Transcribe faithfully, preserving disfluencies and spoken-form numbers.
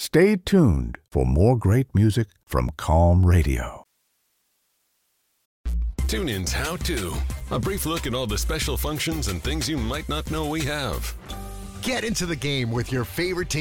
Stay tuned for more great music from Calm Radio. TuneIn's How To. A brief look at all the special functions and things you might not know we have. Get into the game with your favorite team.